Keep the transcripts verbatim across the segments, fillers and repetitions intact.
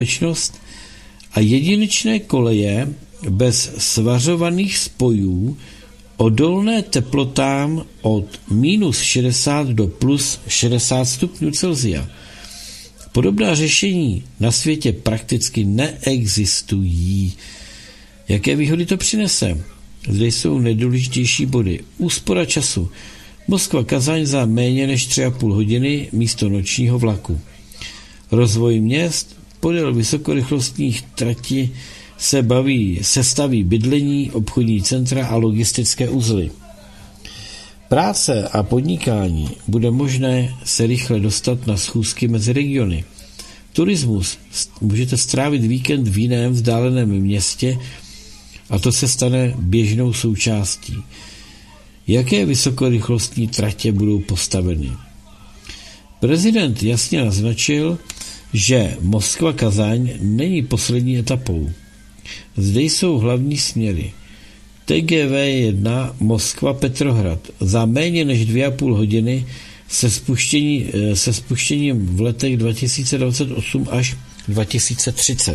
bezpečnost a jedinečné koleje bez svařovaných spojů odolné teplotám od minus šedesát do plus šedesát stupňů Celsia. Podobná řešení na světě prakticky neexistují. Jaké výhody to přinese? Zde jsou nejdůležitější body. Úspora času. Moskva Kazaň za méně než tři a půl hodiny místo nočního vlaku. Rozvoj měst podél vysokorychlostních tratí se baví, sestaví bydlení, obchodní centra a logistické uzly. Práce a podnikání bude možné se rychle dostat na schůzky mezi regiony. Turismus. Můžete strávit víkend v jiném vzdáleném městě a to se stane běžnou součástí. Jaké vysokorychlostní tratě budou postaveny? Prezident jasně naznačil, že Moskva-Kazaň není poslední etapou. Zde jsou hlavní směry. T G V jedna Moskva-Petrohrad za méně než dvě a půl hodiny se, spuštění, se spuštěním v letech dva tisíce dvacet osm až dva tisíce třicet.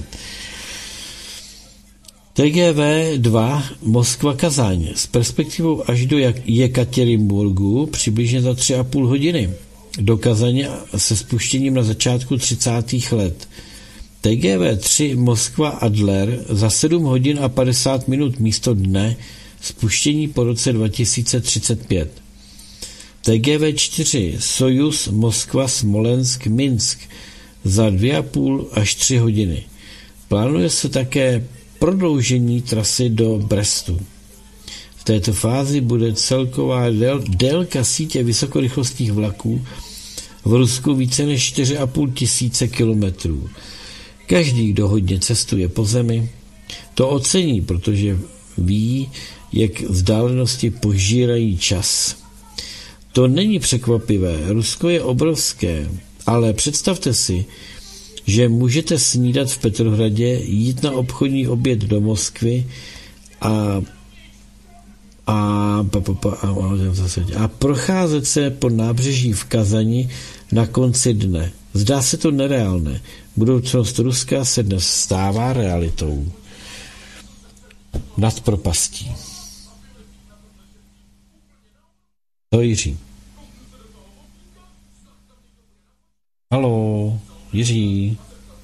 T G V dva Moskva-Kazaň s perspektivou až do Jekatěrinburgu přibližně za tři a půl hodiny. Do Kazaně se spuštěním na začátku třicátých let. T G V tři Moskva Adler za sedm hodin a padesát minut místo dne, spuštění po roce dva tisíce třicet pět. T G V čtyři Sojuz Moskva Smolensk Minsk za dvě a půl až tři hodiny. Plánuje se také prodloužení trasy do Brestu. V této fázi bude celková dél, délka sítě vysokorychlostních vlaků v Rusku více než čtyři a půl tisíce kilometrů. Každý, kdo hodně cestuje po zemi, to ocení, protože ví, jak vzdálenosti požírají čas. To není překvapivé. Rusko je obrovské, ale představte si, že můžete snídat v Petrohradě, jít na obchodní oběd do Moskvy a a, a, a, a procházet se po nábřeží v Kazani na konci dne. Zdá se to nereálné. Budoucnost Ruska se dnes stává realitou. Nad propastí. To Jiří. Haló, Jiří.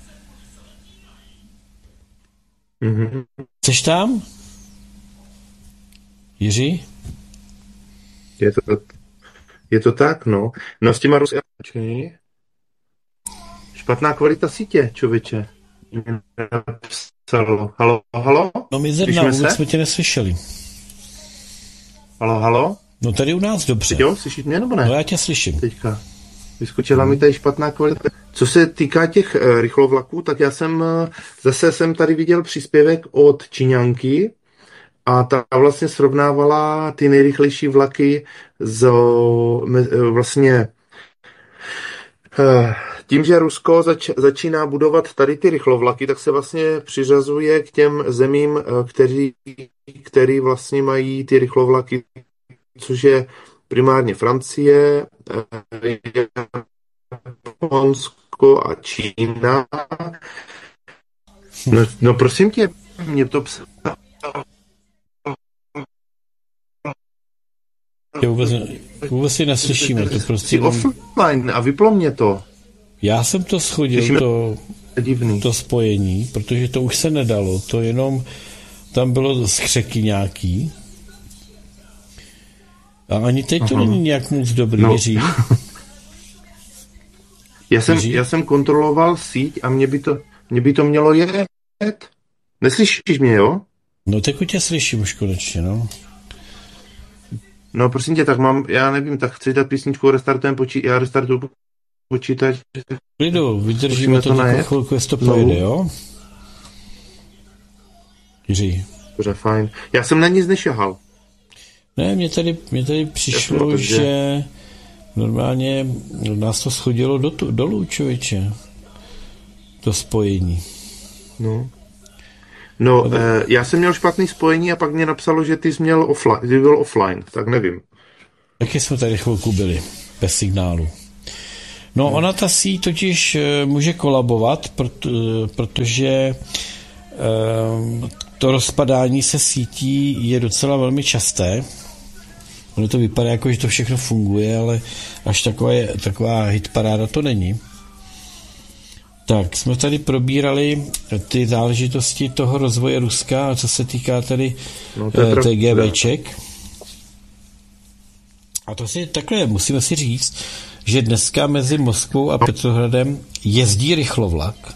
Mm-hmm. Jseš tam? Jiří? Je to, je to tak, no. No s těma Rusy... Špatná kvalita sítě, člověče. Halo, halo? No my zrovna vůbec jsme tě neslyšeli. Halo, halo? No tady u nás dobře. Jo, slyšíš mě nebo ne? No já tě slyším. Teďka. Vyskočila mi tady špatná kvalita. Co se týká těch uh, rychlovlaků, tak já jsem uh, zase jsem tady viděl příspěvek od Číňanky a ta vlastně srovnávala ty nejrychlejší vlaky z uh, vlastně uh, tím, že Rusko zač, začíná budovat tady ty rychlovlaky, tak se vlastně přiřazuje k těm zemím, který, který vlastně mají ty rychlovlaky, což je primárně Francie, Japonsko a Čína. No, no prosím tě, mě to psal. Vůbec, vůbec si neslyšíme. To prostě offline a vyplo mě to. Já jsem to schodil, to, to spojení, protože to už se nedalo. To jenom, tam bylo skřeky nějaký. A ani teď to Aha. není nějak moc dobrý, no. Jiří. Já jsem, já jsem kontroloval síť a mě by to, mě by to mělo jet. Neslyšíš mě, jo? No teď tě slyším už konečně, no. No prosím tě, tak mám, já nevím, tak chci dát písničku, restartujem počítač, já restartuju počítač. Klidu, vydržíme to takovou chvilku, jestli to projde, jo? Jiří. Dobře, fajn. Já jsem na nic nešahal. Ne, mně tady, mně tady přišlo, Jasně, že normálně nás to schodilo do, dolů, člověče. To spojení. No. No, no eh, já jsem měl špatný spojení a pak mě napsalo, že ty jsi měl offline, ty byl offline, tak nevím. Taky jsme tady chvilku byli, bez signálu. No ona ta síť totiž může kolabovat, proto, protože to rozpadání se sítí je docela velmi časté. Ono to vypadá jako, že to všechno funguje, ale až taková, je, taková hitparáda to není. Tak, jsme tady probírali ty záležitosti toho rozvoje Ruska, a co se týká tady no, TGVček. A to si takhle, musíme si říct, že dneska mezi Moskvou a Petrohradem jezdí rychlovlak.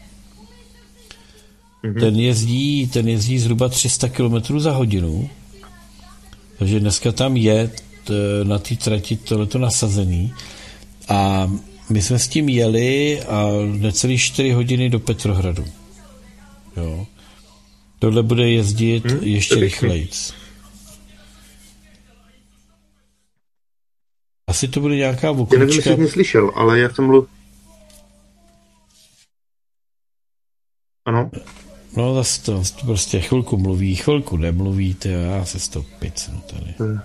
Mm-hmm. Ten jezdí, ten jezdí zhruba tři sta kilometrů za hodinu. Takže dneska tam je t, na té trati tohleto nasazený. A my jsme s tím jeli a necelý čtyři hodiny do Petrohradu. Jo. Tohle bude jezdit hmm, ještě rychlejc. Asi to bude nějaká vokoučka. Já nevím, jestli jsi mě slyšel, ale já jsem mluv... Ano? No zase to, to prostě chvilku mluví, chvilku nemluví, ty, já se stopit no tady. Hmm.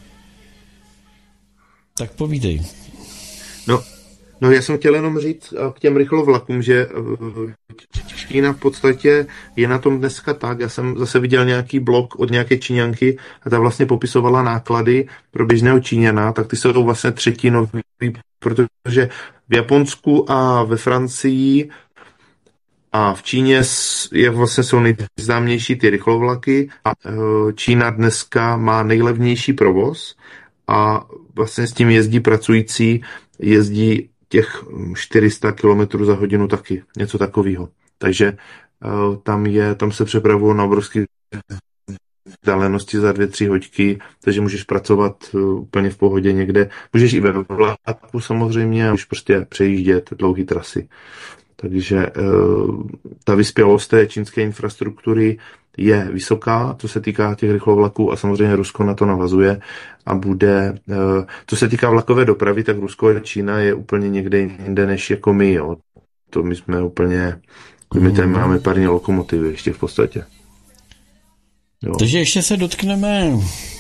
Tak povídej. No, no já jsem chtěl jenom říct k těm rychlovlakům, že Čína v podstatě je na tom dneska tak, já jsem zase viděl nějaký blog od nějaké Číňanky a ta vlastně popisovala náklady pro běžného Číňana, tak ty jsou vlastně třetinový, protože v Japonsku a ve Francii a v Číně je vlastně jsou nejznámější ty rychlovlaky a Čína dneska má nejlevnější provoz a vlastně s tím jezdí pracující, jezdí těch čtyři sta kilometrů za hodinu taky, něco takového. Takže uh, tam je, tam se přepravují na obrovské vzdálenosti za dvě, tři hoďky, takže můžeš pracovat uh, úplně v pohodě někde. Můžeš i ve vlaku samozřejmě, a můžeš prostě přejíždět dlouhé trasy. Takže uh, ta vyspělost té čínské infrastruktury je vysoká, co se týká těch rychlovlaků a samozřejmě Rusko na to navazuje a bude, co se týká vlakové dopravy, tak Rusko a Čína je úplně někde jinde než jako my, jo. To my jsme úplně, my tady máme parní lokomotivy ještě v podstatě. Jo. Takže ještě se dotkneme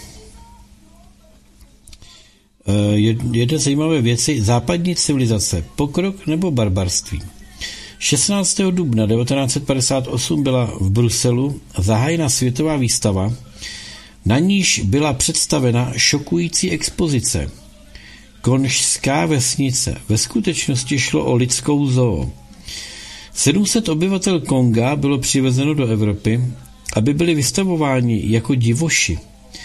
jedné zajímavé věci, západní civilizace, pokrok nebo barbarství. šestnáctého dubna devatenáct set padesát osm byla v Bruselu zahájena světová výstava, na níž byla představena šokující expozice. Konžská vesnice. Ve skutečnosti šlo o lidskou zoo. sedm set obyvatel Konga bylo přivezeno do Evropy, aby byli vystavováni jako divoši.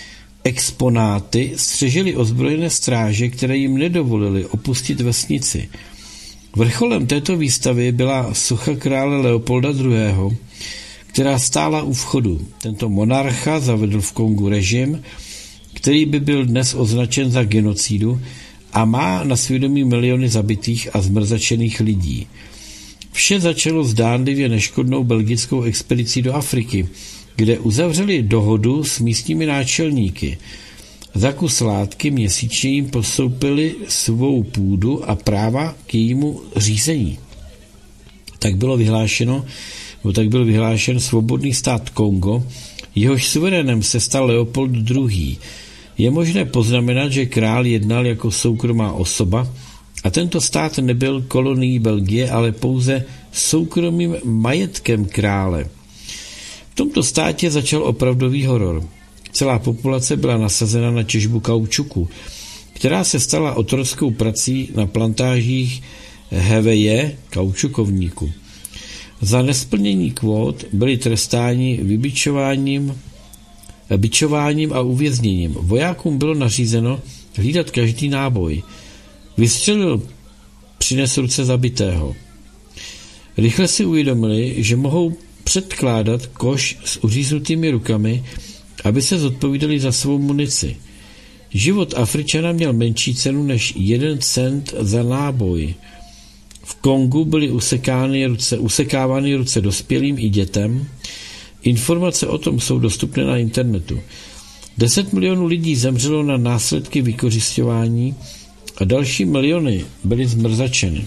Exponáty střežily ozbrojené stráže, které jim nedovolily opustit vesnici. Vrcholem této výstavy byla socha krále Leopolda druhého., která stála u vchodu. Tento monarcha zavedl v Kongu režim, který by byl dnes označen za genocidu a má na svědomí miliony zabitých a zmrzačených lidí. Vše začalo zdánlivě neškodnou belgickou expedicí do Afriky, kde uzavřeli dohodu s místními náčelníky. Za kus látky měsíčně jim postoupili svou půdu a práva k jejímu řízení. Tak bylo vyhlášeno, bo tak byl vyhlášen svobodný stát Kongo, jehož suverénem se stal Leopold druhý. Je možné poznamenat, že král jednal jako soukromá osoba a tento stát nebyl kolonií Belgie, ale pouze soukromým majetkem krále. V tomto státě začal opravdový horor. Celá populace byla nasazena na těžbu kaučuku, která se stala otrockou prací na plantážích heveje, kaučukovníku. Za nesplnění kvót byli trestáni vybičováním, bičováním a uvězněním. Vojákům bylo nařízeno hlídat každý náboj. Vystřelil, přines ruce zabitého. Rychle si uvědomili, že mohou předkládat koš s uříznutými rukami, aby se zodpovídali za svou munici. Život Afričana měl menší cenu než jeden cent za náboj. V Kongu byly usekány ruce, usekávány ruce dospělým i dětem. Informace o tom jsou dostupné na internetu. Deset milionů lidí zemřelo na následky vykořisťování a další miliony byly zmrzačeny.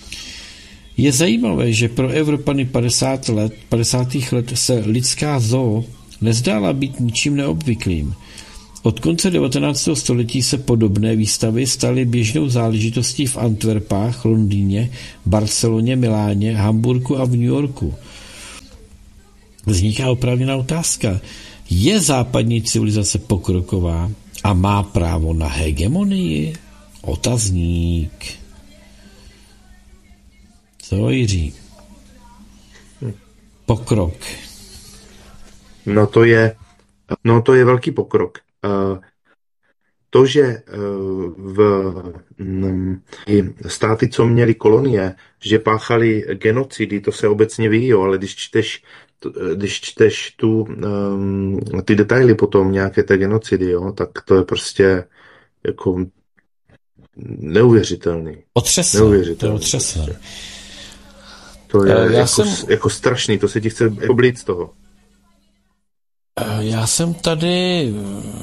Je zajímavé, že pro Evropany padesát let, padesátých let se lidská zoo nezdála být ničím neobvyklým. Od konce devatenáctého století se podobné výstavy staly běžnou záležitostí v Antwerpách, Londýně, Barceloně, Miláně, Hamburku a v New Yorku. Vzniká oprávněná otázka. Je západní civilizace pokroková a má právo na hegemonii? Otazník. Co, Jiří? Pokrok. No to je, no to je velký pokrok. To, že v státy, co měly kolonie, že páchali genocidy, to se obecně ví, jo, ale když čteš, když čteš tu, ty detaily potom nějaké té genocidy, jo, tak to je prostě jako neuvěřitelný. Otřesné. Neuvěřitelný. To je otřesné. Prostě. To je Já jako, jsem... jako strašný, to se ti chce oblít z toho. Já jsem tady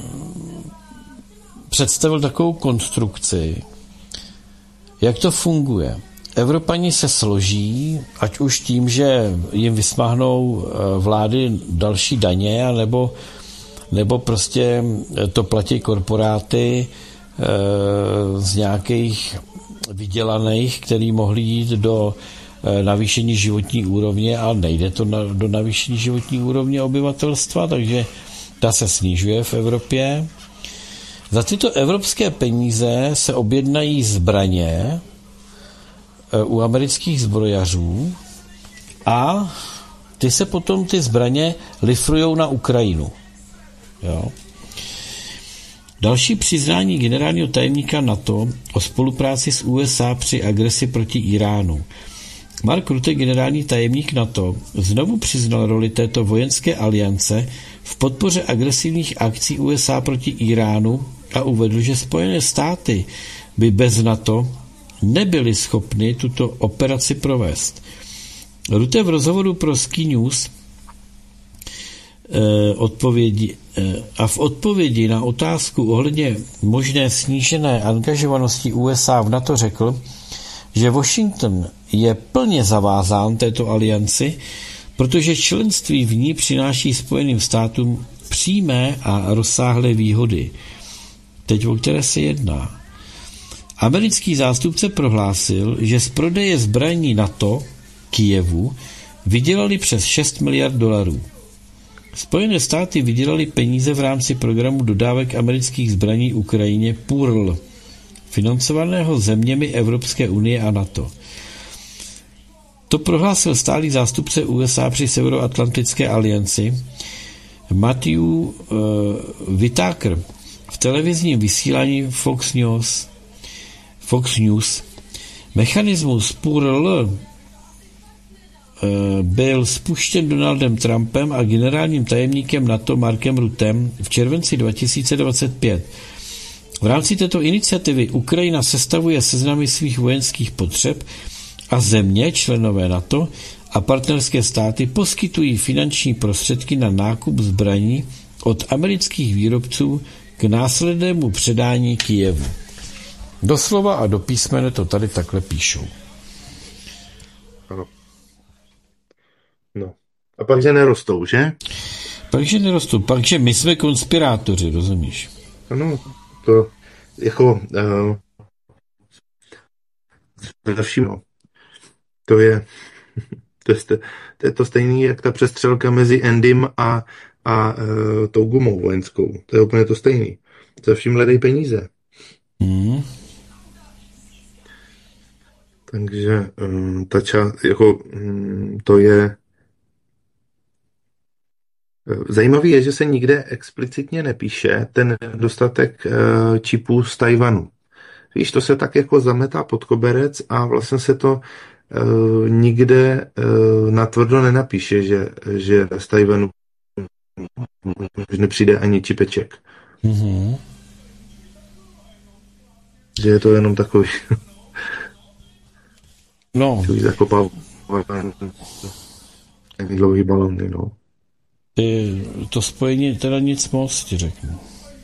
představil takovou konstrukci, jak to funguje. Evropani se složí, ať už tím, že jim vysmáhnou vlády další daně, nebo, nebo prostě to platí korporáty z nějakých vydělaných, který mohli jít do navýšení životní úrovně, ale nejde to na, do navýšení životní úrovně obyvatelstva, takže ta se snižuje v Evropě. Za tyto evropské peníze se objednají zbraně u amerických zbrojařů a ty se potom ty zbraně lifrujou na Ukrajinu. Jo. Další přiznání generálního tajemníka NATO o spolupráci s U S A při agresi proti Iránu. Mark Rutte, generální tajemník NATO, znovu přiznal roli této vojenské aliance v podpoře agresivních akcí U S A proti Iránu a uvedl, že Spojené státy by bez NATO nebyly schopny tuto operaci provést. Rutte v rozhovoru pro Sky News eh, odpovědi, eh, a v odpovědi na otázku ohledně možné snížené angažovanosti U S A v NATO řekl, že Washington je plně zavázán této alianci, protože členství v ní přináší Spojeným státům přímé a rozsáhlé výhody. Teď o které se jedná. Americký zástupce prohlásil, že z prodeje zbraní NATO Kyjevu vydělali přes šest miliard dolarů. Spojené státy vydělali peníze v rámci programu dodávek amerických zbraní Ukrajině P U R L, financovaného zeměmi Evropské unie a NATO. To prohlásil stálý zástupce U S A při Severoatlantické alianci Matthew uh, Whitaker v televizním vysílání Fox News. Fox News. Mechanismus P U R L uh, byl spuštěn Donaldem Trumpem a generálním tajemníkem NATO Markem Ruttem v červenci dva tisíce dvacet pět. V rámci této iniciativy Ukrajina sestavuje seznamy svých vojenských potřeb a země, členové NATO a partnerské státy poskytují finanční prostředky na nákup zbraní od amerických výrobců k následnému předání Kyjevu. Doslova a do písmene to tady takhle píšou. Ano. No. A pak, že nerostou, že? Pak, že nerostou. Pak, že my jsme konspirátoři, rozumíš? Ano, to jako uh, no. To je to je, to je to stejný, jak ta přestřelka mezi Endym a, a uh, tou gumou vojenskou. To je úplně to stejný. Za vším hledají peníze. Mm. Takže um, ta část, jako um, to je zajímavý je, že se nikde explicitně nepíše ten dostatek uh, čipů z Tajvanu. Víš, to se tak jako zametá pod koberec a vlastně se to uh, nikde uh, natvrdo nenapíše, že, že z Tajvanu nepřijde ani čipeček. Mm-hmm. Že je to jenom takový no. zakopal dlouhý balony, no. To spojení teda nic moc, ti řeknu.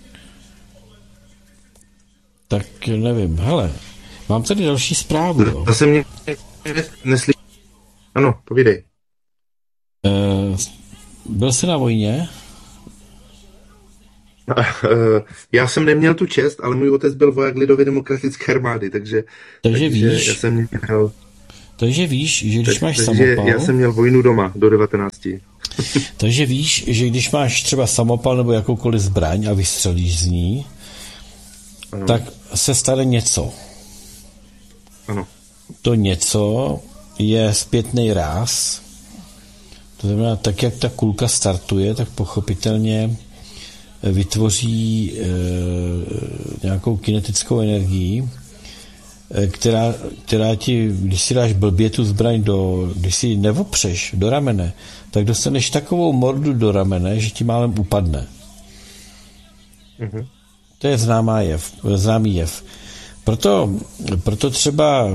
Tak nevím. Hele, mám tady další zprávu. Jo. Zase mě neslyší. Ano, povídej. Uh, byl jsi na vojně? Já jsem neměl tu čest, ale můj otec byl voják Lidově demokratické armády, takže, Takže, takže víš, já jsem měl... takže víš, že když tak, máš takže samopal... já jsem měl vojnu doma do devatenácti. Takže víš, že když máš třeba samopal nebo jakoukoliv zbraň a vystřelíš z ní, ano. tak se stane něco. Ano. To něco je zpětný ráz. To znamená, tak jak ta kulka startuje, tak pochopitelně vytvoří e, nějakou kinetickou energii, e, která, která ti, když si dáš blbě tu zbraň do, když si ji nevopřeš do ramene, tak dostaneš takovou mordu do ramene, že ti málem upadne. Mm-hmm. To je známá jev, známý jev. Proto, proto třeba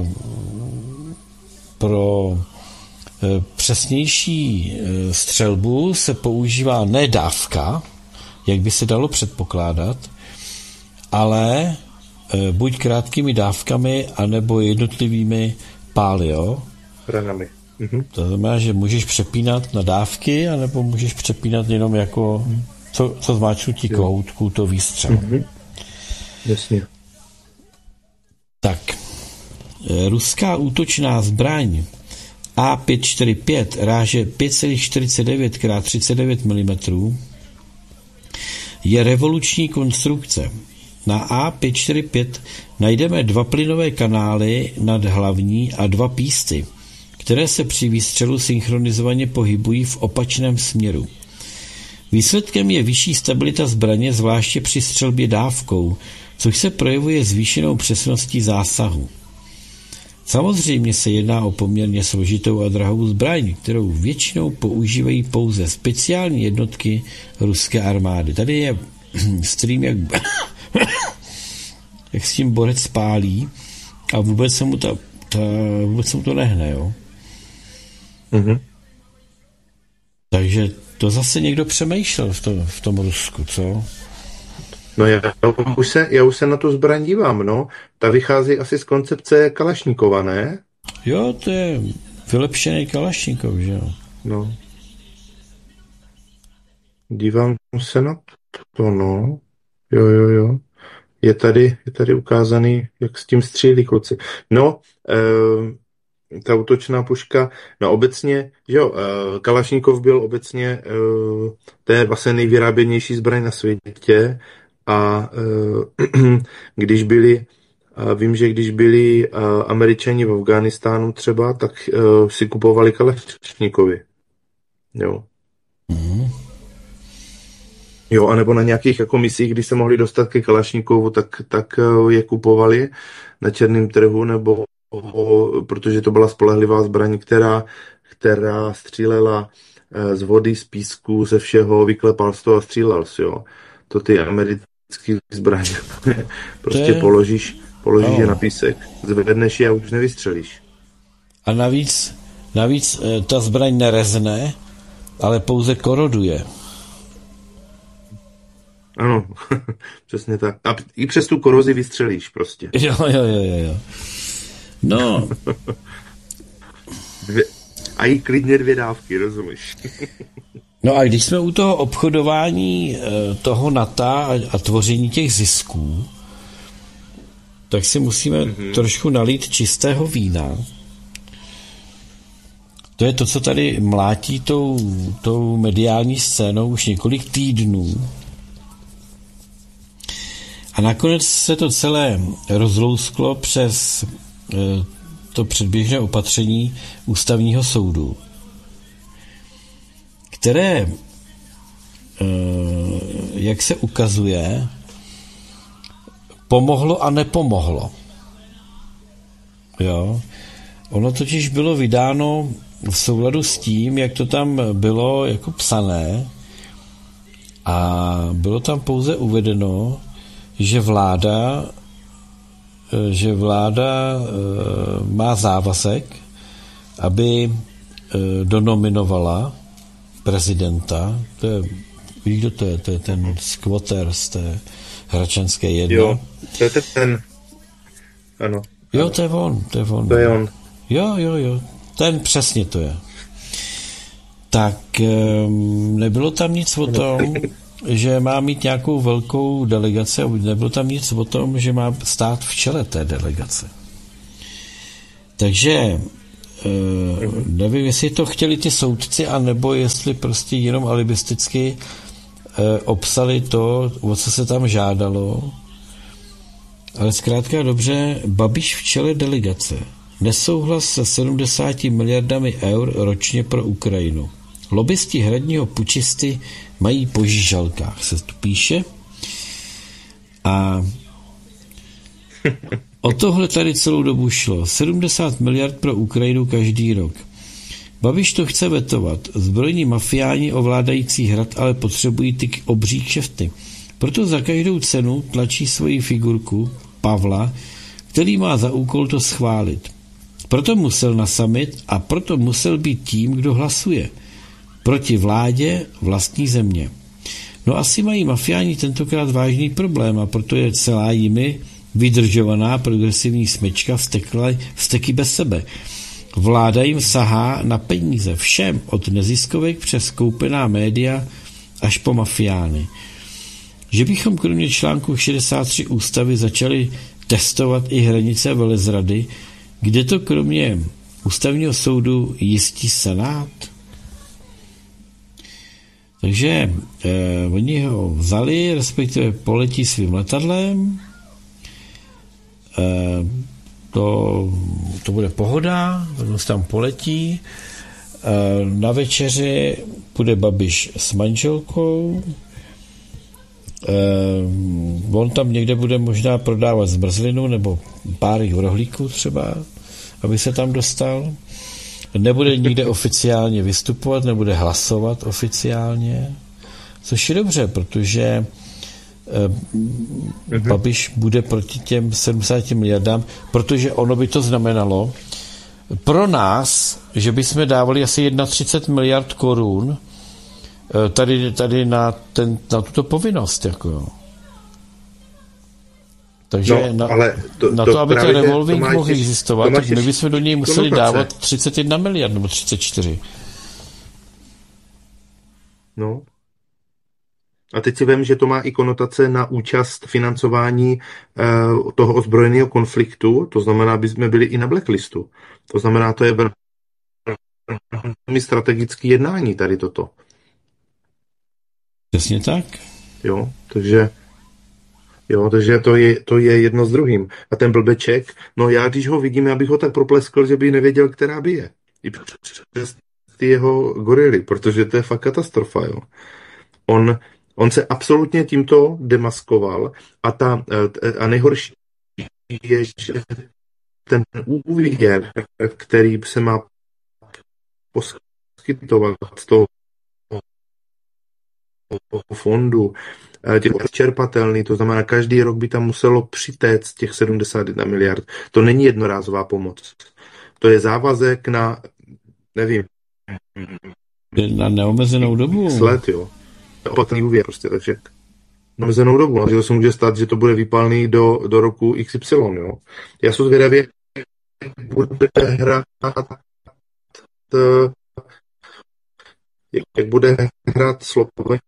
pro přesnější střelbu se používá ne dávka, jak by se dalo předpokládat, ale buď krátkými dávkami, anebo jednotlivými pály, jo? Ranami. Mhm. To znamená, že můžeš přepínat na dávky, anebo můžeš přepínat jenom jako co, co zmáčnutí kohoutku, to výstřel. Mhm. Jasně. Tak, ruská útočná zbraň A pět čtyřicet pět ráže pět celá čtyřicet devět krát třicet devět milimetrů je revoluční konstrukce. Na A pět čtyřicet pět najdeme dva plynové kanály nad hlavní a dva písty, které se při výstřelu synchronizovaně pohybují v opačném směru. Výsledkem je vyšší stabilita zbraně, zvláště při střelbě dávkou, což se projevuje zvýšenou přesností zásahu. Samozřejmě se jedná o poměrně složitou a drahou zbraň, kterou většinou používají pouze speciální jednotky ruské armády. Tady je stream, jak, jak s tím borec spálí a vůbec se mu, ta, ta, vůbec se mu to nehne. Jo? Mm-hmm. Takže to zase někdo přemýšlel v tom, v tom Rusku, co? No já, já, už se, já už se na tu zbraň dívám, no. Ta vychází asi z koncepce Kalašníkova, ne? Jo, to je vylepšený Kalašníkov, že jo? No. Dívám se na to, no. Jo, jo, jo. Je tady, je tady ukázaný, jak s tím střílí kluci. No, e, ta útočná puška, no obecně, že jo, e, Kalašníkov byl obecně, e, to je vlastně nejvyráběnější zbraň na světě. A e, když byli, a vím, že když byli Američani v Afghánistánu třeba, tak e, si kupovali Kalašníkovi. Jo. Mm. Jo, anebo na nějakých jako misích, když se mohli dostat ke Kalašníkovu, tak, tak je kupovali na černém trhu, nebo o, protože to byla spolehlivá zbraň, která, která střílela z vody, z písku, ze všeho, vyklepal z toho a střílel si, jo. To ty americký zbraně prostě je... položíš, položíš je na písek, zvedneš je a už nevystřelíš. A navíc, navíc ta zbraň nerezne, ale pouze koroduje. Ano, přesně tak. A i přes tu korozi vystřelíš prostě. Jo, jo, jo, jo. No. Dvě, a i klidně dvě dávky, rozumíš? No a když jsme u toho obchodování toho NATO a, a tvoření těch zisků, tak si musíme mm-hmm. trošku nalít čistého vína. To je to, co tady mlátí tou, tou mediální scénou už několik týdnů. A nakonec se to celé rozlousklo přes to předběžné opatření ústavního soudu, které, jak se ukazuje, pomohlo a nepomohlo. Jo? Ono totiž bylo vydáno v souladu s tím, jak to tam bylo jako psané, a bylo tam pouze uvedeno, že vláda, že vláda má závazek, aby donominovala prezidenta. To je, víš, kdo to je? To je ten squatter z té Hračanské jedno. Jo, to je ten, ano. Jo, to je on, to je on. To je on. Jo, jo, jo, ten přesně to je. Tak nebylo tam nic o tom, že má mít nějakou velkou delegaci a nebylo tam nic o tom, že má stát v čele té delegace. Takže nevím, jestli to chtěli ty soudci, anebo jestli prostě jenom alibisticky obsali to, o co se tam žádalo. Ale zkrátka dobře, Babiš v čele delegace. Nesouhlas se sedmdesáti miliardami eur ročně pro Ukrajinu. Lobbysti hradního pučisty mají po žížalkách, se tu píše. A o tohle tady celou dobu šlo. sedmdesát miliard pro Ukrajinu každý rok. Babiš to chce vetovat. Zbrojní mafiáni ovládající hrad ale potřebují ty obří kšefty. Proto za každou cenu tlačí svoji figurku Pavla, který má za úkol to schválit. Proto musel na summit a proto musel být tím, kdo hlasuje. Proti vládě vlastní země. No asi mají mafiáni tentokrát vážný problém a proto je celá jimi vydržovaná progresivní smečka vstekla, vsteky bez sebe. Vláda jim sahá na peníze všem, od neziskovek přes koupená média až po mafiány. Že bychom kromě článku šedesát tři ústavy začali testovat i hranice velezrady, kde to kromě ústavního soudu jistí senát? Takže eh, oni ho vzali, respektive poletí svým letadlem. Eh, to, to bude pohoda, on se tam poletí. Eh, na večeři bude Babiš s manželkou. Eh, on tam někde bude možná prodávat zmrzlinu nebo pár rohlíků třeba, aby se tam dostal. Nebude nikde oficiálně vystupovat, nebude hlasovat oficiálně, což je dobře, protože eh, Babiš bude proti těm sedmdesáti miliardám, protože ono by to znamenalo pro nás, že bychom dávali asi třicet jedna miliard korun eh, tady, tady na, ten, na tuto povinnost. Jako. Takže no, na, ale to, na to, to aby ten revolving mohl existovat, tak my bychom do něj museli dávat třicet jedna miliard nebo třicet čtyři. No. A teď si vím, že to má i konotace na účast financování uh, toho ozbrojeného konfliktu, to znamená, aby jsme byli i na blacklistu. To znamená, to je velmi strategické jednání tady toto. Přesně tak. Jo, takže Jo, takže to je, to je jedno s druhým. A ten blbeček, no já když ho vidím, já bych ho tak propleskl, že by nevěděl, která by je. I přes ty jeho gorily, protože to je fakt katastrofa, jo. On, on se absolutně tímto demaskoval a, ta, a nejhorší je, že ten úvěr, který se má poskytovat z toho fondu, těch čerpatelný, to znamená, každý rok by tam muselo přitéct těch sedmdesát jedna miliard. To není jednorázová pomoc. To je závazek na, nevím, na neomezenou dobu. Let, jo. Opatný úvěr prostě, takže neomezenou dobu. No, to se může stát, že to bude vypálný do, do roku iks ypsilon, jo. Já jsem zvědavě, bude hrát jak bude hrát Slovensko,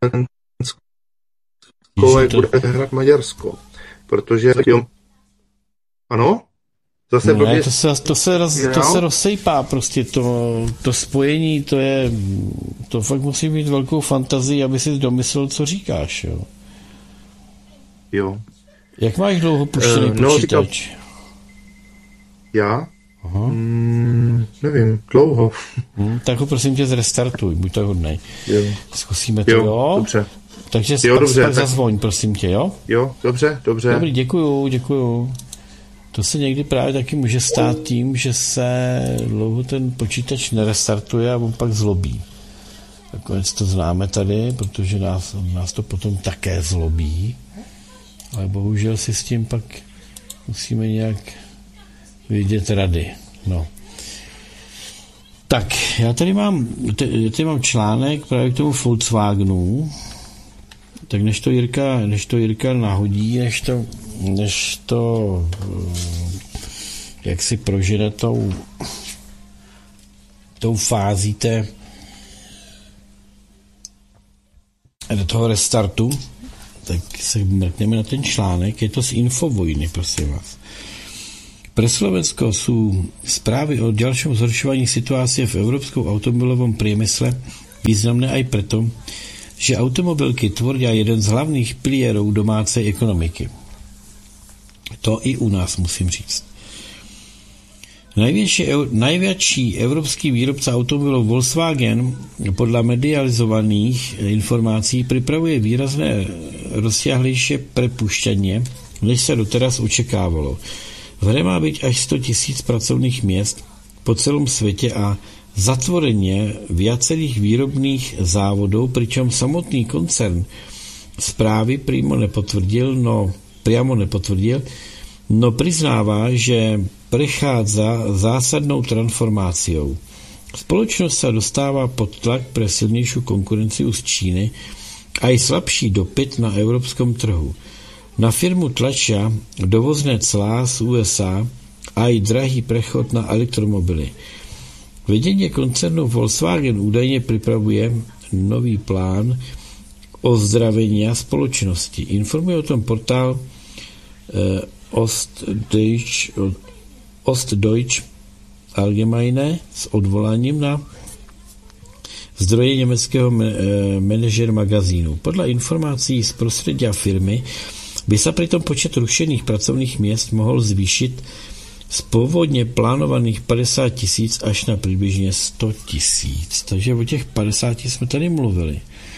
jak bude hrát Maďarsko. Protože jo, ano? Zase ne, to se, to, se roz, to se rozsejpá prostě to, to spojení, to je to fakt musí mít velkou fantazii, aby si domyslel, co říkáš, jo. Jo. Jak máš dlouho puštěný uh, no, počítač? Říkal... Já? Aha. Mm, nevím, dlouho. Hmm, tak ho prosím tě zrestartuj, buď tak hodnej. Jo. Zkusíme to, jo? jo? Dobře. Takže jo, pak, dobře, pak tak... zazvoň, prosím tě, jo? Jo, dobře, dobře. Dobrý, děkuju, děkuju. To se někdy právě taky může stát tím, že se dlouho ten počítač nerestartuje a on pak zlobí. Nakonec to známe tady, protože nás, nás to potom také zlobí. Ale bohužel si s tím pak musíme nějak vidět rady. No. Tak, já tady mám, tady mám článek právě k tomu Volkswagenu. Tak než to Jirka, než to Jirka nahodí, než to, než to jak si prožene tou, tou fází té do toho restartu, tak se mrkneme na ten článek, je to z Infovojny, prosím vás. Pre Slovensko sú správy o ďalšom zhoršovaní situácie v európskom automobilovom priemysle významné aj preto, že automobilky tvoria jeden z hlavných pilierov domácej ekonomiky. To i u nás musím říct. Najväčší, najväčší európsky výrobca automobilov Volkswagen podľa medializovaných informácií pripravuje výrazné rozsiahlejšie prepušťanie, než sa doteraz očekávalo. V hre má byť až sto tisíc pracovných miest po celom svete a zatvorenie viacerých výrobných závodov, pričom samotný koncern správy prímo nepotvrdil, no priamo nepotvrdil, no priznáva, že prechádza zásadnou transformáciou. Spoločnosť sa dostáva pod tlak pre silnejšiu konkurenciu z Číny a aj slabší dopyt na európskom trhu. Na firmu tlačia dovozné clá z U S A a aj drahý prechod na elektromobily. Vedenie koncernu Volkswagen údajne pripravuje nový plán ozdravenia spoločnosti. Informuje o tom portál eh, Ostdeutsch, Ostdeutsch Allgemeine s odvolaním na zdroje německého manažer magazínu. Podľa informácií z prostredia firmy by sa pritom počet rušených pracovných miest mohol zvýšiť z pôvodne plánovaných padesát tisíc až na približne sto tisíc. Takže o těch padesáti jsme tady mluvili.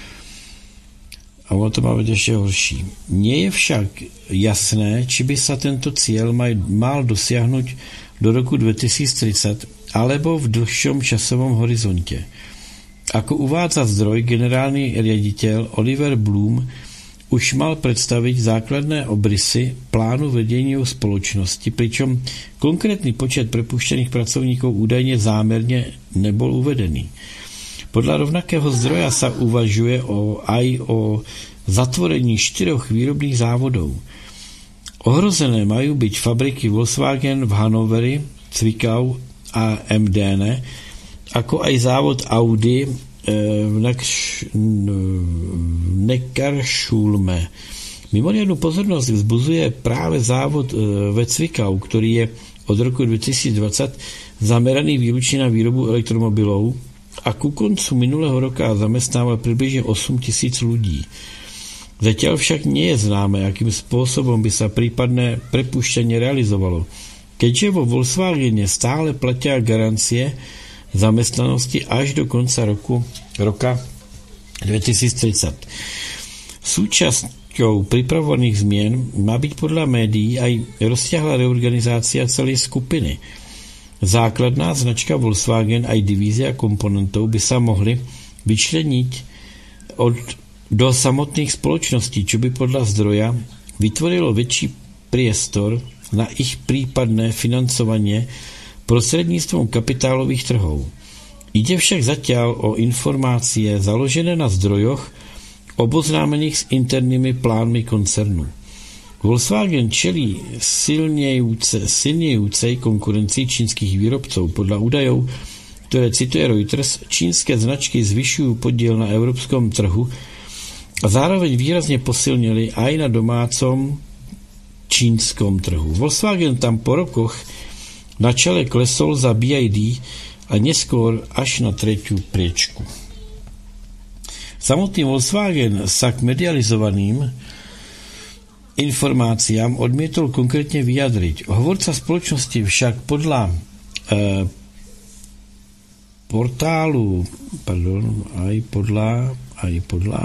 A ono to má být ještě horší. Nie je však jasné, či by sa tento cieľ mal dosiahnuť do roku dvetisíctridsať alebo v dlhšom časovom horizonte. Ako uvádza zdroj, generálny riaditeľ Oliver Bloom už mal predstaviť základné obrysy plánu vedenia spoločnosti, pričom konkrétny počet prepuštěných pracovníkov údajne zámerne nebol uvedený. Podľa rovnakého zdroja sa uvažuje o, aj o zatvorení štyroch výrobných závodov. Ohrozené majú byť fabriky Volkswagen v Hanoveri, Cvikau a M D N, ako aj závod Audi v Neckarsulme. Mimoriadnu pozornosť vzbuzuje práve závod ve Cvikau, ktorý je od roku dvetisícdvadsať zameraný výlučne na výrobu elektromobilov a ku koncu minulého roka zamestnával približne osem tisíc ľudí. Zatiaľ však nie je známe, akým spôsobom by sa prípadné prepušťanie realizovalo, keďže vo Volkswagene stále platia garancie zamestnanosti až do konca roku, roka dvetisíctridsať. Súčasťou pripravovaných zmien má byť podľa médií aj rozsiahla reorganizácia celej skupiny. Základná značka Volkswagen aj divízia komponentov by sa mohli vyčleniť od, do samotných spoločností, čo by podľa zdroja vytvorilo väčší priestor na ich prípadné financovanie prostredníctvom kapitálových trhov. Ide však zatiaľ o informácie založené na zdrojoch oboznámených s internými plánmi koncernu. Volkswagen čelí silnejúce, silnejúcej konkurencii čínskych výrobcov. Podľa údajov, ktoré cituje Reuters, čínske značky zvyšujú podiel na európskom trhu a zároveň výrazne posilnili aj na domácom čínskom trhu. Volkswagen tam po rokoch na čele klesol za B I D a neskôr až na tretiu priečku. Samotný Volkswagen sa k medializovaným informáciám odmietol konkrétne vyjadriť. Hovorca spoločnosti však podľa e, portálu pardon, aj podľa aj podľa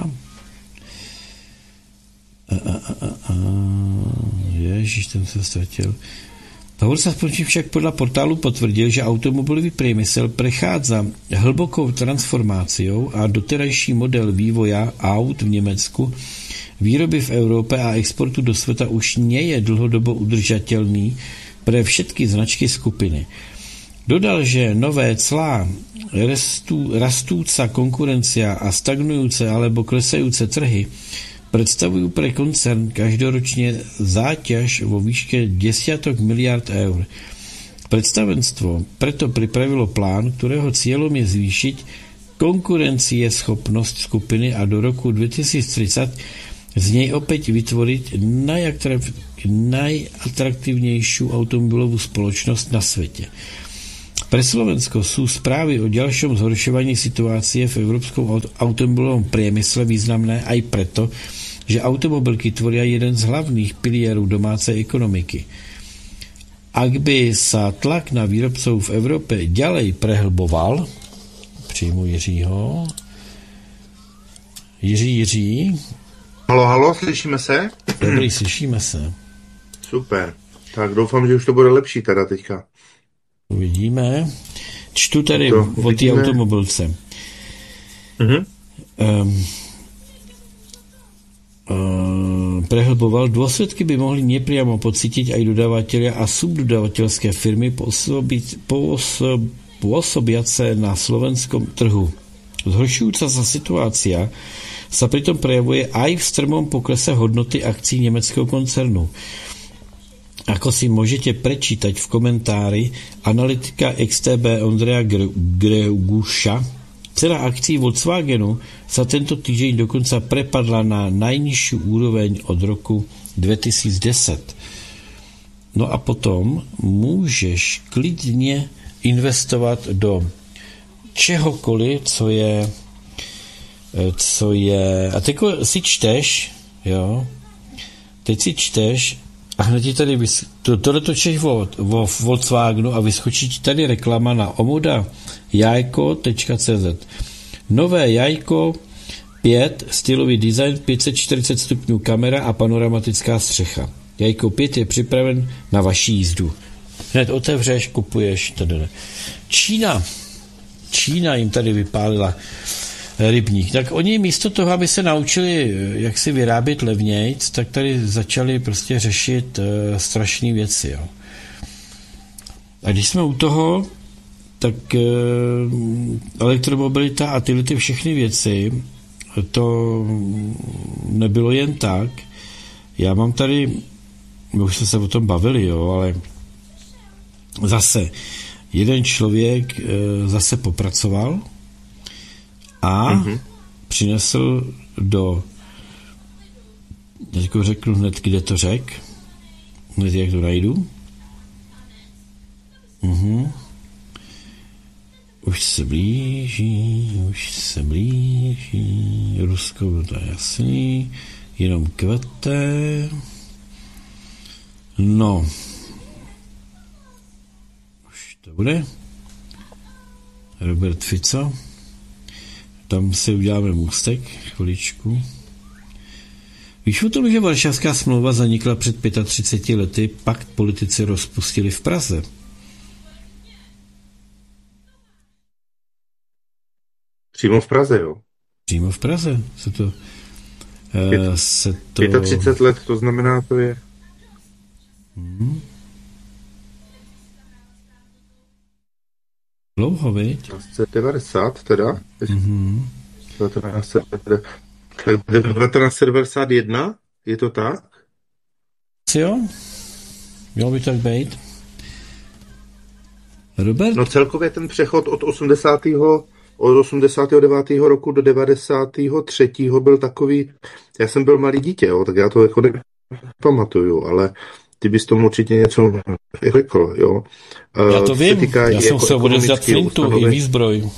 a, a, a, a, ježiš, ten sa stratil. Hovorca spoločnosti však podľa portálu potvrdil, že automobilový priemysel prechádza hlbokou transformáciou a doterajší model vývoja aut v Nemecku, výroby v Európe a exportu do sveta už nie je dlhodobo udržateľný pre všetky značky skupiny. Dodal, že nové clá, rastú, rastúca konkurencia a stagnujúce alebo klesajúce trhy predstavujú pre koncern každoročne záťaž vo výške desiatok miliard eur. Predstavenstvo preto pripravilo plán, ktorého cieľom je zvýšiť konkurenci je schopnost skupiny a do roku dva tisíce třicet z něj opět vytvořit najatraktivnější automobilovou společnost na světě. Pre Slovensko sú správy o ďalšom zhoršovaní situácie v európskom automobilovom priemysle významné aj preto, že automobilky tvoria jeden z hlavných pilierov domácej ekonomiky. Ak by sa tlak na výrobcov v Európe ďalej prehlboval, přijmu Jiřího. Jiří, Jiří. Halo, halo, slyšíme se? Dobrý, slyšíme se. Super. Tak doufám, že už to bude lepší teda teďka. Uvidíme. Čtu tady to, o té automobilce. Uh-huh. Um, uh, prehlboval. Dôsledky by mohli nepriamo pocítiť aj dodavatelia a subdodavateľské firmy pôsobiť, pôsob, pôsobiace na slovenskom trhu. Zhoršujúca sa situácia sa pritom prejavuje aj v strmom poklese hodnoty akcií nemeckého koncernu. Ako si môžete prečítať v komentári analytika X T B Ondreja Greguša, cena akcií Volkswagenu sa tento týždeň dokonca prepadla na najnižšiu úroveň od roku dvetisícdesať. No a potom môžeš klidne investovať do čehokoliv, co je co je a teď si čteš, jo, teď si čteš a hned ti tady vys... to, tohle točíš o, o Volkswagenu a vyskočí ti tady reklama na omoda jajko tečka cé zet. Nové jajko pět, stylový design, pět set čtyřicet stupňů kamera a panoramatická střecha. Jajko pět je připraven na vaši jízdu. Hned otevřeš, kupuješ. Tady. Čína. Čína jim tady vypálila rybník. Tak oni místo toho, aby se naučili, jak si vyrábět levnějc, tak tady začali prostě řešit uh, strašné věci. Jo. A když jsme u toho, tak uh, elektromobilita a tyhle ty všechny věci, to nebylo jen tak. Já mám tady, už jsme se o tom bavili, jo, ale zase jeden člověk uh, zase popracoval a mm-hmm. přinesl do, teďko řeknu hned, kde to řek, hned jak to najdu. Mhm. Už se blíží, už se blíží, Rusko, to je jasný, jenom kvete. No. Už to bude. Robert Fico. Tam si uděláme můstek, chviličku. Víš o tom, že Varšavská smlouva zanikla před třiceti pěti lety, pak politici rozpustili v Praze. Přímo v Praze, jo? Přímo v Praze se to... Pět, uh, se to... třicet let, to znamená, to je... Hmm. Dlouho, viď? devadesát teda. Mm-hmm. devatenáct set devadesát jedna, je to tak? Jo, mělo by tak být. Robert? No celkově ten přechod od osmdesátého od osmdesátého devátého roku do devadesátého třetího byl takový, já jsem byl malý dítě, jo, tak já to jako nepamatuju, ale ty bys tomu určitě něco řekl, jo. Já to vím, já jsem jako se odevzdat flintu i výzbroj.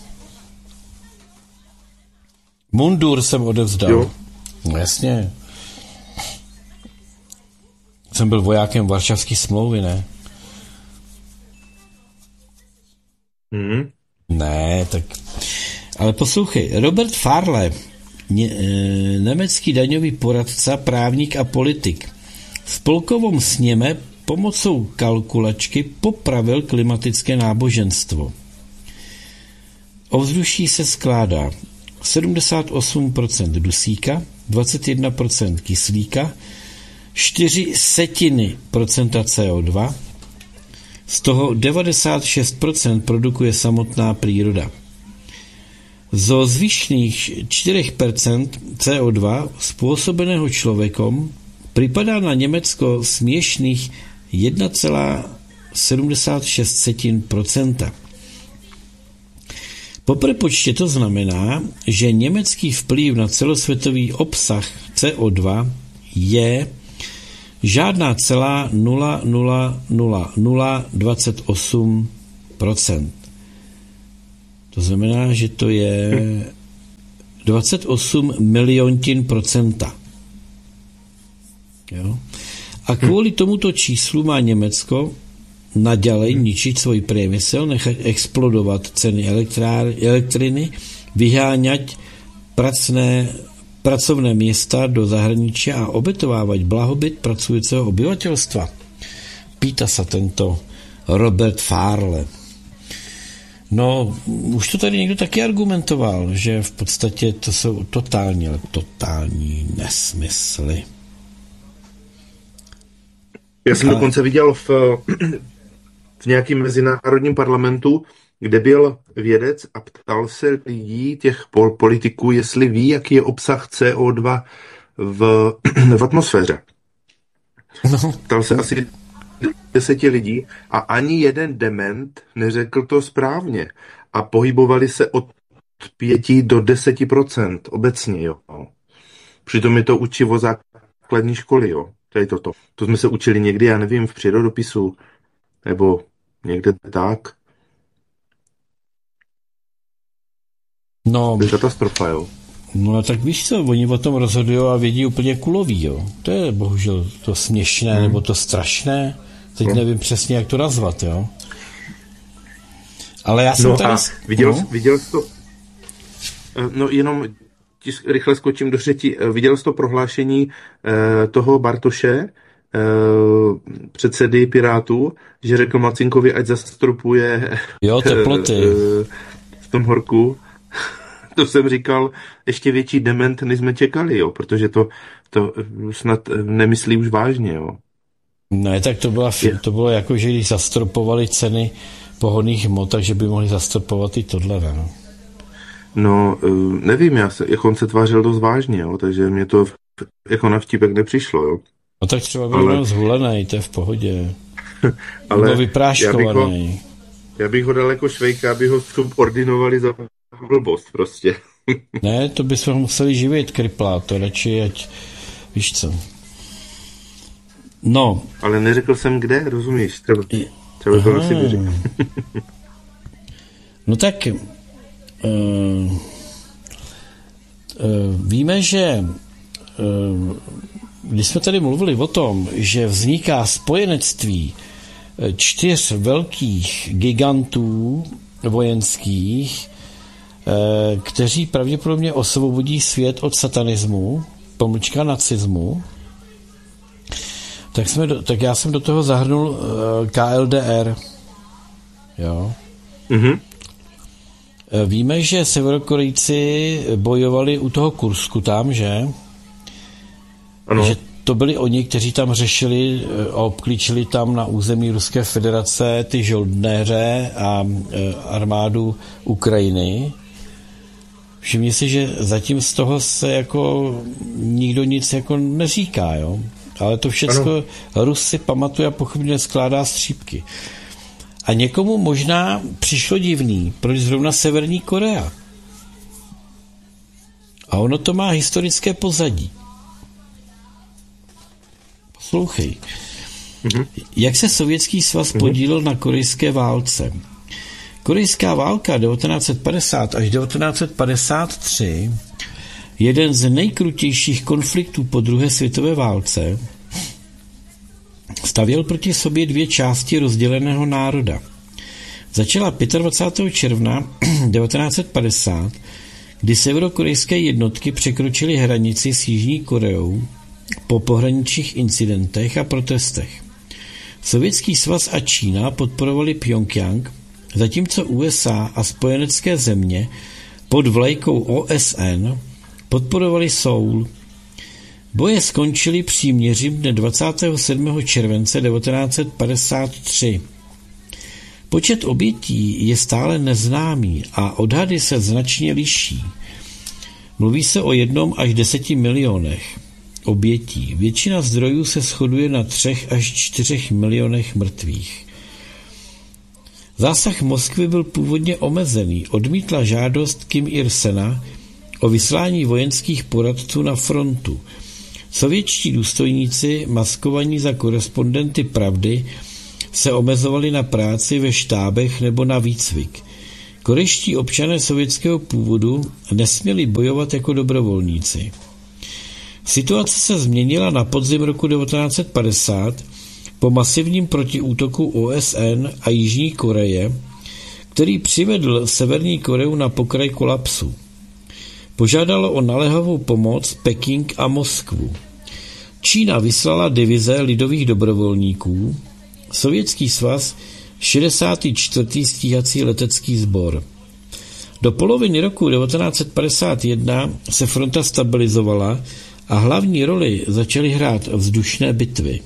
Mundur jsem odevzdal. Jo. No jasně. Jsem byl vojákem Varšavské smlouvy, ne? Hmm. Ne, tak... Ale poslouchej, Robert Farle, ně, e, německý daňový poradca, právník a politik, v spolkovom sněme pomocou kalkulačky popravil klimatické náboženstvo. Ovzduší se skládá sedmdesát osm procent dusíka, dvacet jedna procent kyslíka, čtyři setiny procenta C O dva, z toho devadesát šest procent produkuje samotná příroda. Zo zvyšných čtyři procenta C O dva způsobeného člověkom připadá na Německo směšných jedna celá sedmdesát šest procenta. Po prepočtě to znamená, že německý vplyv na celosvětový obsah C O dva je žádná celá nula nula nula nula dvacet osm procent. To znamená, že to je dvacet osm miliontin procenta. Jo? A kvůli tomuto číslu má Německo naďalej ničiť svůj priemysel, nechat explodovat ceny elektrár, elektriny, vyháňať pracné, pracovné města do zahraničí a obětovávat blahobyt pracujícího obyvatelstva. Pýta se tento Robert Farle. No, už to tady někdo taky argumentoval, že v podstatě to jsou totální, ale totální nesmysly. Já jsem a... dokonce viděl v, v nějakém mezinárodním parlamentu, kde byl vědec a ptal se lidí, těch politiků, jestli ví, jaký je obsah C O dva v, v atmosféře. No. Ptal se asi deseti lidí a ani jeden dement neřekl to správně. A pohybovali se od pěti do deseti procent obecně, jo. Přitom je to učivo základní školy, jo. Tady toto. To jsme se učili někdy, já nevím, v přírodopisu, nebo někde tak. No, to je katastrofa, jo. No tak víš co, oni o tom rozhodují a vědí úplně kulový, jo. To je bohužel to směšné, hmm. nebo to strašné. Teď hmm. nevím přesně, jak to nazvat, jo. Ale já jsem no tady... A viděl, no? viděl jsi to... No jenom rychle skočím do řeči. Viděl jsi to prohlášení eh, toho Bartoše, eh, předsedy Pirátů, že řekl Macinkovi, ať zastropuje jo, teploty. Eh, v tom horku. To jsem říkal, ještě větší dement, než jsme čekali, jo, protože to, to snad nemyslí už vážně, jo. Ne, tak to, byla, to bylo jako, že když zastropovali ceny pohonných hmot, takže by mohli zastropovat i tohle, ne? No, nevím, já se, jak on se tvářil dost vážně, jo, takže mě to jako na vtipek nepřišlo, jo. No tak třeba byl ale... zhulený, to je v pohodě. Ale byl vypráškovaný. Já bych, ho, já bych ho dal jako Švejka, aby ho ordinovali za blbost prostě. Ne, to bychom museli živit, kriplá, to radši, ať víš co. No. Ale neřekl jsem kde, rozumíš? Třeba, třeba to asi vyřekl. No tak uh, uh, víme, že uh, když jsme tady mluvili o tom, že vzniká spojenectví čtyř velkých gigantů vojenských, uh, kteří pravděpodobně osvobodí svět od satanismu, pomlčka nacismu, tak, jsme do, tak já jsem do toho zahrnul uh, K L D R. Jo. Mhm. Víme, že Severokorejci bojovali u toho Kursku tam, že? Ano. Že to byli oni, kteří tam řešili a obklíčili tam na území Ruské federace ty žoldnéře a armádu Ukrajiny. Všimni si, že zatím z toho se jako nikdo nic jako neříká, jo? Ale to všecko Rus si pamatuje a pochopně skládá střípky. A někomu možná přišlo divný, proč zrovna Severní Korea. A ono to má historické pozadí. Poslouchej. Mm-hmm. Jak se Sovětský svaz mm-hmm. podílel na korejské válce? Korejská válka devatenáct set padesát až devatenáct set padesát tři, jeden z nejkrutějších konfliktů po druhé světové válce, stavěl proti sobě dvě části rozděleného národa. Začala dvacátého pátého června devatenáct set padesát, kdy severokorejské jednotky překročily hranici s Jižní Koreou po pohraničních incidentech a protestech. Sovětský svaz a Čína podporovali Pjongjang, zatímco U S A a spojenecké země pod vlajkou O S N podporovali Soul. Boje skončily příměřím dne dvacátého sedmého července devatenáct set padesát tři. Počet obětí je stále neznámý a odhady se značně liší. Mluví se o jednom až deseti milionech obětí. Většina zdrojů se shoduje na třech až čtyřech milionech mrtvých. Zásah Moskvy byl původně omezený. Odmítla žádost Kim Il-sena o vyslání vojenských poradců na frontu. Sovětští důstojníci, maskovaní za korespondenty Pravdy, se omezovali na práci ve štábech nebo na výcvik. Korejští občané sovětského původu nesměli bojovat jako dobrovolníci. Situace se změnila na podzim roku devatenáct set padesát po masivním protiútoku O S N a Jižní Koreje, který přivedl Severní Koreu na pokraj kolapsu. Požádalo o naléhavou pomoc Peking a Moskvu. Čína vyslala divize lidových dobrovolníků, Sovětský svaz šedesátý čtvrtý stíhací letecký sbor. Do poloviny roku devatenáct set padesát jedna se fronta stabilizovala a hlavní roli začaly hrát vzdušné bitvy.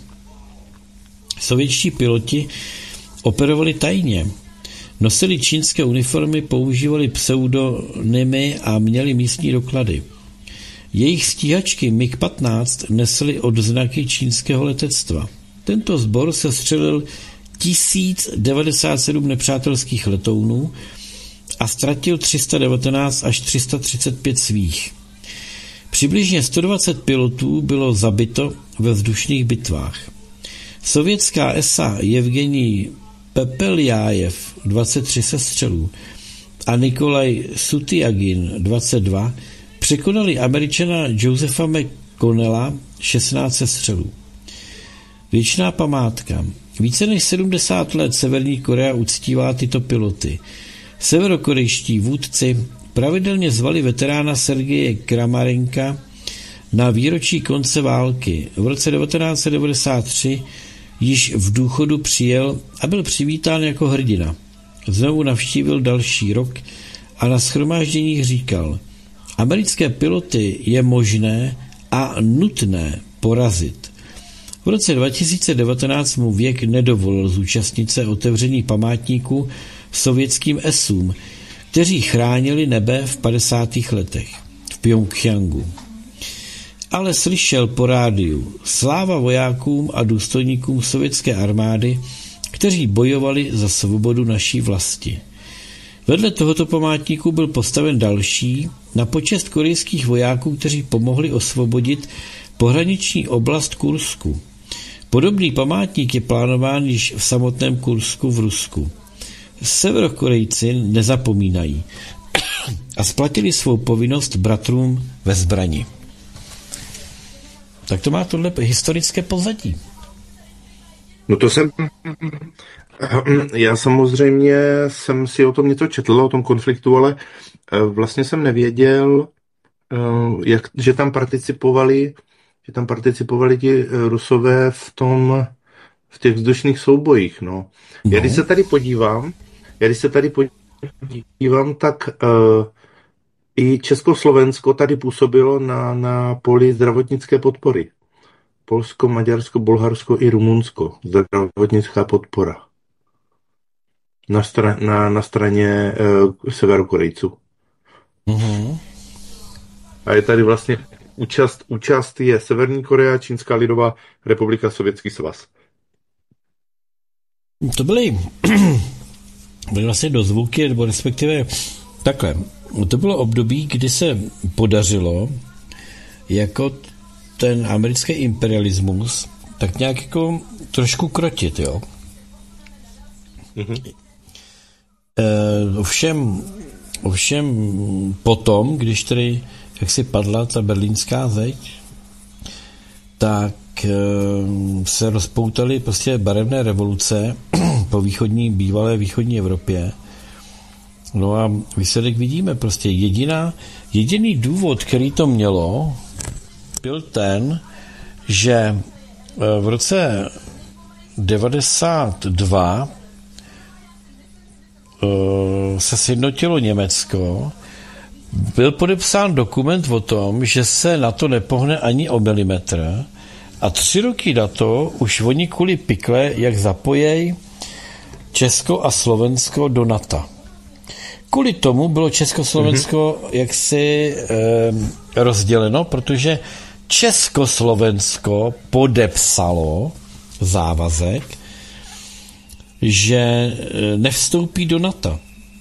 Sovětští piloti operovali tajně. Nosili čínské uniformy, používali pseudonymy a měli místní doklady. Jejich stíhačky mig patnáct nesly odznaky čínského letectva. Tento sbor se střelil tisíc devadesát sedm nepřátelských letounů a ztratil tři sta devatenáct až tři sta třicet pět svých. Přibližně sto dvacet pilotů bylo zabito ve vzdušných bitvách. Sovětská es á Jevgenij Pepeljájev dvacet tři sestřelů a Nikolaj Sutyagin dvacet dva překonali Američana Josepha McConnella šestnáct sestřelů. Věčná památka. Více než sedmdesát let Severní Korea uctívá tyto piloty. Severokorejští vůdci pravidelně zvali veterána Sergeje Kramarenka na výročí konce války. V roce devatenáct set devadesát tři již v důchodu přijel a byl přivítán jako hrdina. Znovu navštívil další rok a na shromážděních říkal: americké piloty je možné a nutné porazit. V roce dva tisíce devatenáct mu věk nedovolil zúčastnit se otevření památníku sovětským esům, kteří chránili nebe v padesátých letech v Pjongjangu. Ale slyšel po rádiu: sláva vojákům a důstojníkům sovětské armády, kteří bojovali za svobodu naší vlasti. Vedle tohoto památníku byl postaven další na počest korejských vojáků, kteří pomohli osvobodit pohraniční oblast Kursku. Podobný památník je plánován již v samotném Kursku v Rusku. Severokorejci nezapomínají a splatili svou povinnost bratrům ve zbrani. Tak to má tohle historické pozadí. No to jsem... Já samozřejmě jsem si o tom něco četl, o tom konfliktu, ale vlastně jsem nevěděl, jak, že tam participovali, že tam participovali ti Rusové v tom, v těch vzdušných soubojích, no. no. Já když se tady podívám, já když se tady podívám, tak uh, i Československo tady působilo na, na poli zdravotnické podpory. Polsko, Maďarsko, Bulharsko i Rumunsko. Zdravotnická podpora. Na, stra, na, na straně uh, Severokorejců. Mm-hmm. A je tady vlastně účast, účast je Severní Korea, Čínská lidová republika, Sovětský svaz. To byly, byly vlastně dozvuky, nebo respektive takhle. To bylo období, kdy se podařilo jako ten americký imperialismus tak nějak jako trošku krotit, jo. Mm-hmm. E, ovšem, ovšem potom, když tedy jak si padla ta berlínská zeď, tak e, se rozpoutaly prostě barevné revoluce po východní, bývalé východní Evropě. No a výsledek vidíme, prostě jediná, jediný důvod, který to mělo, byl ten, že v roce devadesát dva se sjednotilo Německo, byl podepsán dokument o tom, že se na to nepohne ani o milimetr a tři roky na to už oni kvůli pikle, jak zapojejí Česko a Slovensko do NATO. Kvůli tomu bylo Československo mm-hmm. jaksi e, rozděleno, protože Československo podepsalo závazek že nevstoupí do NATO.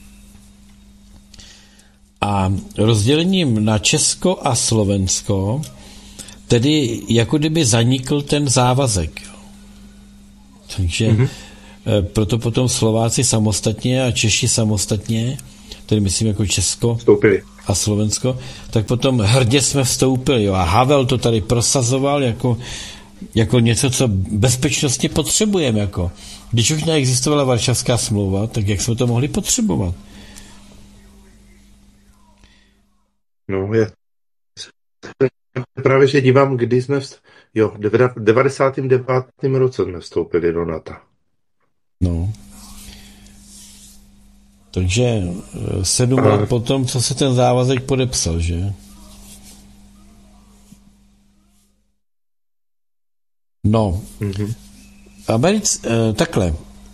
A rozdělením na Česko a Slovensko tedy jako kdyby zanikl ten závazek. Takže mm-hmm. proto potom Slováci samostatně a Češi samostatně, tedy myslím jako Česko vstoupili. A Slovensko, tak potom hrdě jsme vstoupili. Jo. A Havel to tady prosazoval jako, jako něco, co bezpečnostně potřebujeme. Jako. Když už neexistovala Varšavská smlouva, tak jak jsme to mohli potřebovat? No, je. Právě, že dívám, kdy jsme vst... jo, v devadesátém devátém roce jsme vstoupili do NATO. No. Takže sedm A... let potom, co se ten závazek podepsal, že? No. Mm-hmm. Americ... Takhle.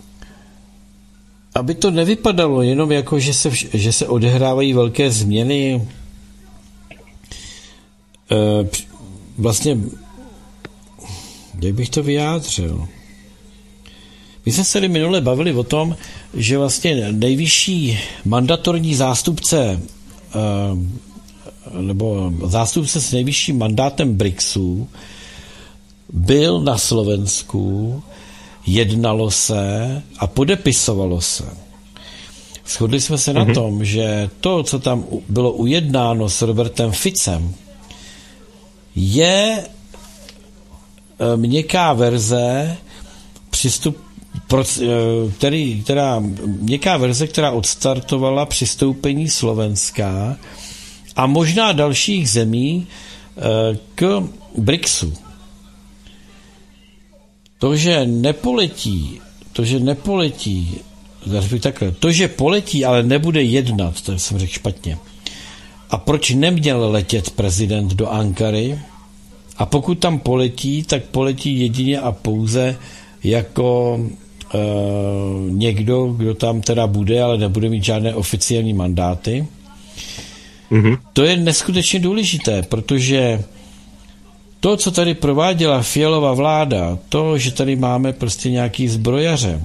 Aby to nevypadalo jenom jako, že se, že se odehrávají velké změny, vlastně, jak bych to vyjádřil? My jsme se tady minule bavili o tom, že vlastně nejvyšší mandatorní zástupce nebo zástupce s nejvyšším mandátem BRICSu byl na Slovensku, jednalo se a podepisovalo se. Shodli jsme se mm-hmm. na tom, že to, co tam bylo ujednáno s Robertem Ficem, je měkká verze přistup, který, která, měkká verze, která odstartovala přistoupení Slovenska a možná dalších zemí k BRICSu. To, že nepoletí, to, že nepoletí, takhle, to, že poletí, ale nebude jednat, to jsem řekl špatně. A proč neměl letět prezident do Ankary? A pokud tam poletí, tak poletí jedině a pouze jako e, někdo, kdo tam teda bude, ale nebude mít žádné oficiální mandáty. Mm-hmm. To je neskutečně důležité, protože to, co tady prováděla Fialova vláda, to, že tady máme prostě nějaký zbrojaře,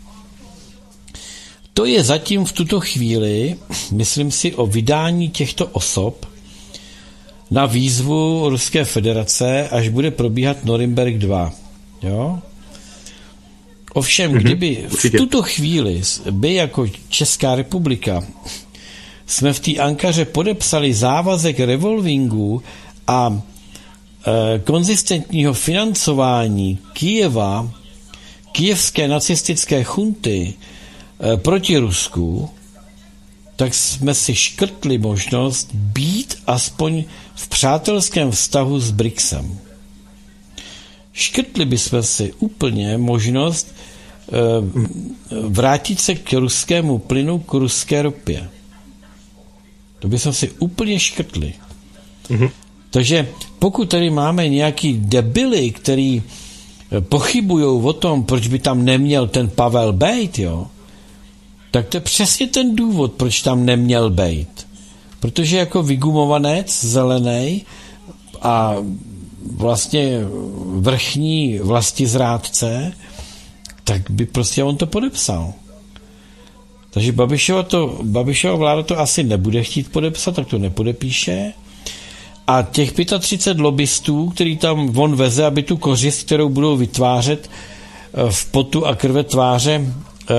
to je zatím v tuto chvíli, myslím si, o vydání těchto osob na výzvu Ruské federace, až bude probíhat Norimberg dva. Jo? Ovšem, mm-hmm, kdyby v tuto chvíli by jako Česká republika jsme v té Ankaře podepsali závazek revolvingu a e, konzistentního financování Kyjeva, kyjevské nacistické chunty e, proti Rusku, tak jsme si škrtli možnost být aspoň v přátelském vztahu s BRICSem. Škrtli bychom si úplně možnost e, vrátit se k ruskému plynu, k ruské ropě. To bychom si úplně škrtli. Mm-hmm. Takže pokud tady máme nějaký debily, který pochybujou o tom, proč by tam neměl ten Pavel bejt, jo, tak to je přesně ten důvod, proč tam neměl bejt. Protože jako vygumovanec zelený a vlastně vrchní vlastizrádce, tak by prostě on to podepsal. Takže Babišova, to, Babišova vláda to asi nebude chtít podepsat, tak to nepodepíše. A těch třicet pět lobbystů, který tam on veze, aby tu kořist, kterou budou vytvářet v potu a krve tváře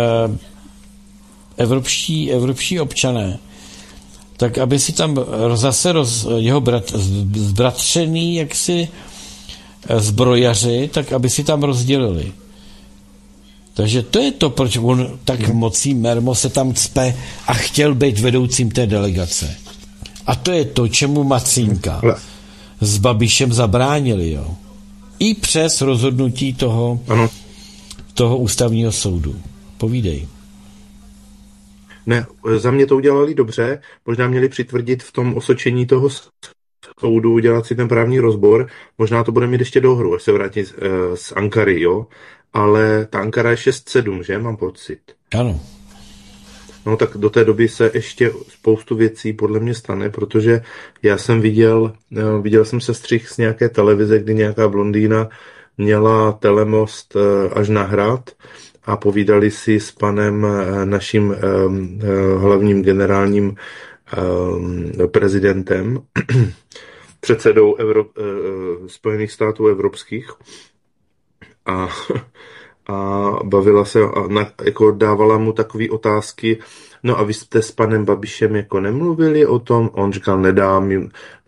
evropští, evropští občané, tak aby si tam zase roz, jeho brat, zbratřený jaksi zbrojaři, tak aby si tam rozdělili. Takže to je to, proč on tak mocí mermo se tam cpe a chtěl být vedoucím té delegace. A to je to, čemu Macínka s Babišem zabránili, jo. I přes rozhodnutí toho, toho ústavního soudu. Povídej. Ne, za mě to udělali dobře, možná měli přitvrdit v tom osočení toho soudu, udělat si ten právní rozbor, možná to bude mít ještě dohru, až se vrátit z, z Ankary, jo, ale ta Ankara je šest sedm, že, mám pocit. Ano. No tak do té doby se ještě spoustu věcí podle mě stane, protože já jsem viděl, viděl jsem sestřih z nějaké televize, kdy nějaká blondýna měla telemost až na hrad a povídali si s panem naším hlavním generálním prezidentem, předsedou Evro- Spojených států evropských a, a bavila se, a na, jako dávala mu takové otázky, no a vy jste s panem Babišem jako nemluvili o tom, on říkal, nedám,